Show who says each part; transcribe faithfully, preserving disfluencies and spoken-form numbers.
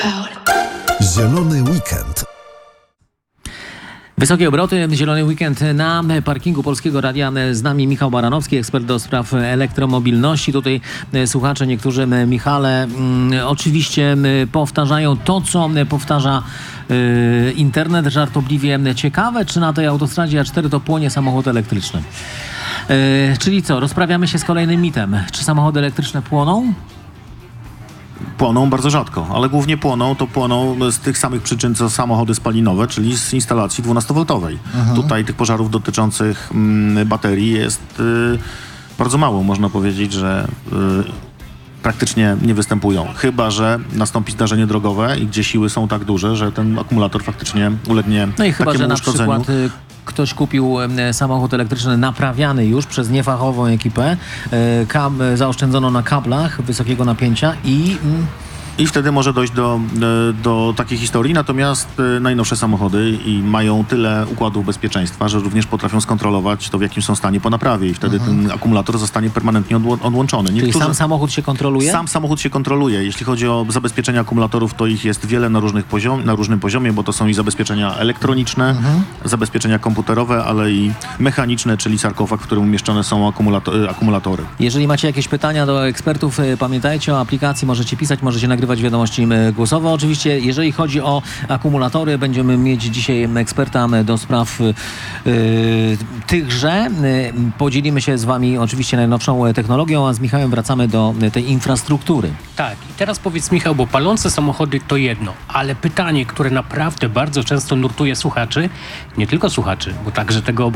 Speaker 1: Zielony weekend.
Speaker 2: Wysokie obroty, zielony weekend na parkingu Polskiego Radia. Z nami Michał Baranowski, ekspert do spraw elektromobilności. Tutaj słuchacze niektórzy, Michale, mm, oczywiście powtarzają to, co powtarza y, internet, żartobliwie ciekawe. Czy na tej autostradzie A cztery to płonie samochód elektryczny? Y, czyli co, rozprawiamy się z kolejnym mitem. Czy samochody elektryczne płoną?
Speaker 3: Płoną bardzo rzadko, ale głównie płoną, to płoną z tych samych przyczyn, co samochody spalinowe, czyli z instalacji dwunastowoltowej. Mhm. Tutaj tych pożarów dotyczących mm, baterii jest y, bardzo mało. Można powiedzieć, że y, praktycznie nie występują. Chyba że nastąpi zdarzenie drogowe i gdzie siły są tak duże, że ten akumulator faktycznie ulegnie
Speaker 2: No i chyba,
Speaker 3: takiemu
Speaker 2: że na
Speaker 3: uszkodzeniu.
Speaker 2: przykład y, ktoś kupił y, samochód elektryczny naprawiany już przez niefachową ekipę, y, kab, y, zaoszczędzono na kablach wysokiego napięcia i... Y,
Speaker 3: I wtedy może dojść do, do takiej historii, natomiast najnowsze samochody i mają tyle układów bezpieczeństwa, że również potrafią skontrolować to, w jakim są stanie po naprawie i wtedy mhm. ten akumulator zostanie permanentnie odło- odłączony.
Speaker 2: Niektórzy... Czyli sam samochód się kontroluje?
Speaker 3: Sam samochód się kontroluje. Jeśli chodzi o zabezpieczenia akumulatorów, to ich jest wiele na, różnych poziom- na różnym poziomie, bo to są i zabezpieczenia elektroniczne, mhm. zabezpieczenia komputerowe, ale i mechaniczne, czyli sarkofag, w którym umieszczone są akumulato- akumulatory.
Speaker 2: Jeżeli macie jakieś pytania do ekspertów, pamiętajcie o aplikacji, możecie pisać, możecie nagrywać wiadomości głosowe. Oczywiście, jeżeli chodzi o akumulatory, będziemy mieć dzisiaj eksperta do spraw yy, tychże. Yy, podzielimy się z wami oczywiście najnowszą technologią, a z Michałem wracamy do tej infrastruktury.
Speaker 4: Tak, i teraz powiedz, Michał, bo palące samochody to jedno, ale pytanie, które naprawdę bardzo często nurtuje słuchaczy, nie tylko słuchaczy, bo także tego